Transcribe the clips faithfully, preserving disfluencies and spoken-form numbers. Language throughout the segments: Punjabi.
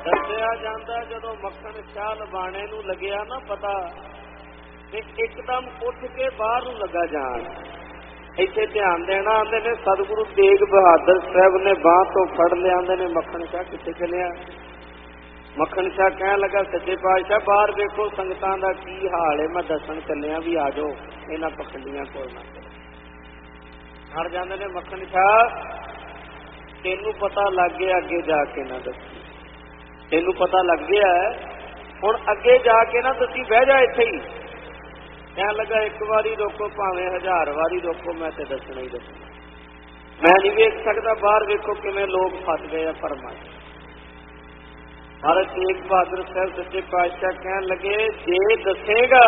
ਦੱਸਿਆ ਜਾਂਦਾ ਜਦੋਂ ਮੱਖਣ ਸ਼ਾਹ ਲਵਾਣੇ ਨੂੰ ਲੱਗਿਆ ਨਾ ਪਤਾ ਤੇ ਇੱਕਦਮ ਉੱਠ ਕੇ ਬਾਹਰ ਨੂੰ ਲੱਗਾ ਜਾਣ। ਇੱਥੇ ਧਿਆਨ ਦੇਣਾ, ਆਂਦੇ ਨੇ ਸਤਿਗੁਰੂ ਤੇਗ ਬਹਾਦਰ ਸਾਹਿਬ ਨੇ ਬਾਂਹ ਤੋਂ ਫੜ ਲਿਆ, ਆਂਦੇ ਨੇ ਮੱਖਣ ਸ਼ਾਹ ਕਿੱਥੇ ਚੱਲਿਆ? ਮੱਖਣ ਸ਼ਾਹ ਕਹਿਣ ਲੱਗਾ ਸੱਚੇ ਪਾਤਸ਼ਾਹ ਬਾਹਰ ਵੇਖੋ ਸੰਗਤਾਂ ਦਾ ਕੀ ਹਾਲ ਹੈ, ਮੈਂ ਦੱਸਣ ਚੱਲਿਆ ਵੀ ਆ ਜਾਓ ਇਹਨਾਂ ਪਖੰਡੀਆਂ ਕੋਲ ਨਾ। ਹਟ ਜਾਂਦੇ ਨੇ ਮੱਖਣ ਸ਼ਾਹ ਤੈਨੂੰ ਪਤਾ ਲੱਗ ਗਿਆ ਅੱਗੇ ਜਾ ਕੇ ਨਾ ਦੱਸੀ, ਤੈਨੂੰ ਪਤਾ ਲੱਗ ਗਿਆ ਹੁਣ ਅੱਗੇ ਜਾ ਕੇ ਨਾ ਤੁਸੀਂ ਬਹਿ ਜਾ ਇੱਥੇ ਹੀ। ਕਹਿਣ ਲੱਗਾ ਇੱਕ ਵਾਰੀ ਰੋਕੋ ਭਾਵੇਂ ਹਜ਼ਾਰ ਵਾਰੀ ਰੋਕੋ ਮੈਂ ਤੇ ਦੱਸਣਾ ਹੀ ਦੱਸਣਾ, ਮੈਂ ਨਹੀਂ ਵੇਖ ਸਕਦਾ ਬਾਹਰ ਵੇਖੋ ਕਿਵੇਂ ਲੋਕ ਫਸ ਗਏ ਆ ਭਰਮਾਂ ਚ। ਮਹਾਰਾਜ ਤੇਗ ਬਹਾਦਰ ਸਾਹਿਬ ਸੱਚੇ ਪਾਤਸ਼ਾਹ ਕਹਿਣ ਲੱਗੇ ਜੇ ਦੱਸੇਗਾ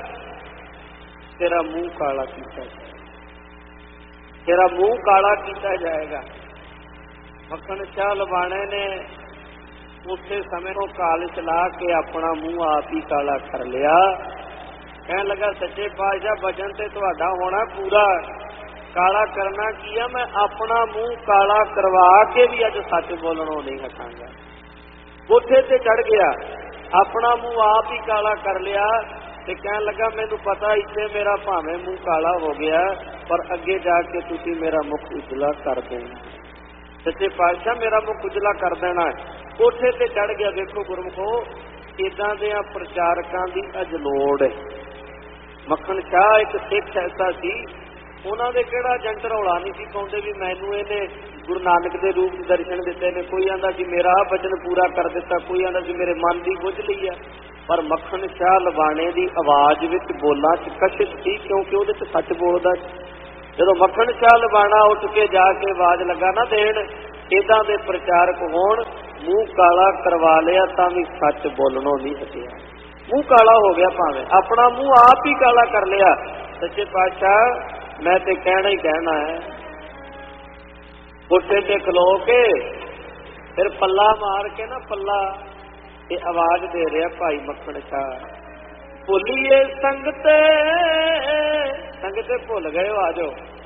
ਤੇਰਾ ਮੂੰਹ ਕਾਲਾ ਕੀਤਾ ਜਾਏਗਾ, ਤੇਰਾ ਮੂੰਹ ਕਾਲਾ ਕੀਤਾ ਜਾਏਗਾ। ਮੱਖਣ ਸ਼ਾਹ ਲਵਾਣੇ ਨੇ ਉਸੇ ਸਮੇਂ ਤੋਂ ਕਾਲਜ ਲਾ ਕੇ ਆਪਣਾ ਮੂੰਹ ਆਪ ਹੀ ਕਾਲਾ ਕਰ ਲਿਆ। ਕਹਿਣ ਲੱਗਾ ਸੱਚੇ ਪਾਤਸ਼ਾਹ ਵਚਨ ਤੇ ਤੁਹਾਡਾ ਹੋਣਾ ਪੂਰਾ, ਕਾਲਾ ਕਰਨਾ ਕੀ ਆ, ਮੈਂ ਆਪਣਾ ਮੂੰਹ ਕਾਲਾ ਕਰਵਾ ਕੇ ਵੀ ਅੱਜ ਸੱਚ ਬੋਲਣੋਂ ਨਹੀਂ ਹਟਾਂਗਾ। ਕੋਠੇ ਤੇ ਚੜ ਗਿਆ, ਆਪਣਾ ਮੂੰਹ ਆਪ ਹੀ ਕਾਲਾ ਕਰ ਲਿਆ ਤੇ ਕਹਿਣ ਲੱਗਾ ਮੈਨੂੰ ਪਤਾ ਇੱਥੇ ਮੇਰਾ ਭਾਵੇਂ ਮੂੰਹ ਕਾਲਾ ਹੋ ਗਿਆ ਪਰ ਅੱਗੇ ਜਾ ਕੇ ਤੁਸੀਂ ਮੇਰਾ ਮੁਖ ਉਜਲਾ ਕਰ ਦੇਣਾ। ਸੱਚੇ ਪਾਤਸ਼ਾਹ ਮੇਰਾ ਮੁਖ ਉਜਲਾ ਕਰ ਦੇਣਾ। ਕੋਠੇ ਤੇ ਚੜ ਗਿਆ। ਵੇਖੋ ਗੁਰਮੁਖੋ ਏਦਾਂ ਦੇ ਪ੍ਰਚਾਰਕਾਂ ਦੀ ਅੱਜ ਲੋੜ ਹੈ। ਮੱਖਣ ਸ਼ਾਹ ਇੱਕ ਸਿੱਖ ਐਸਾ ਸੀ, ਉਹਨਾਂ ਦੇ ਕਿਹੜਾ ਏਜੰਟ ਰੌਲਾ ਨਹੀਂ ਸੀ ਪਾਉਂਦੇ ਵੀ ਮੈਨੂੰ ਇਹਨੇ ਗੁਰੂ ਨਾਨਕ ਦੇ ਰੂਪ ਦਰਸ਼ਨ ਦਿੱਤੇ ਨੇ। ਕੋਈ ਆਂਦਾ ਸੀ ਮੇਰਾ ਆਹ ਵਚਨ ਪੂਰਾ ਕਰ ਦਿੱਤਾ, ਕੋਈ ਆਂਦਾ ਸੀ ਮੇਰੇ ਮਨ ਦੀ ਬੁੱਝ ਲਈ ਆ। ਪਰ ਮੱਖਣ ਸ਼ਾਹ ਲਵਾਣੇ ਦੀ ਆਵਾਜ਼ ਵਿੱਚ ਬੋਲਾਂ ਚ ਕਸ਼ਿਸ਼ ਸੀ ਕਿਉਂਕਿ ਉਹਦੇ ਚ ਸੱਚ ਬੋਲਦਾ ਸੀ। ਜਦੋਂ ਮੱਖਣ ਸ਼ਾਹ ਲਵਾਣਾ ਉੱਠ ਕੇ ਜਾ ਕੇ ਆਵਾਜ਼ ਲੱਗਾ ਨਾ ਦੇਣ ਏਦਾਂ ਦੇ ਪ੍ਰਚਾਰਕ ਹੋਣ, ਮੂੰਹ ਕਾਲਾ ਕਰਵਾ ਲਿਆ ਤਾਂ ਵੀ ਸੱਚ ਬੋਲਣੋਂ ਨਹੀਂ ਹਟਿਆ। ਮੂੰਹ ਕਾਲਾ ਹੋ ਗਿਆ, ਭਾਵੇਂ ਆਪਣਾ ਮੂੰਹ ਆਪ ਹੀ ਕਾਲਾ ਕਰ ਲਿਆ। ਸੱਚੇ ਪਾਤਸ਼ਾਹ ਮੈਂ ਤੇ ਕਹਿਣਾ ਹੀ ਕਹਿਣਾ ਹੈ। ਕੋਠੇ ਤੇ ਖਲੋ ਕੇ ਫਿਰ ਪੱਲਾ ਮਾਰ ਕੇ ਨਾ ਪੱਲਾ ਇਹ ਆਵਾਜ਼ ਦੇ ਰਿਹਾ ਭਾਈ ਮੱਖਣ ਸ਼ਾਹ ਭੁੱਲੀਏ ਸੰਗਤੇ, ਸੰਗਤੇ ਭੁੱਲ ਗਏ ਹੋ ਆ ਜਾਓ।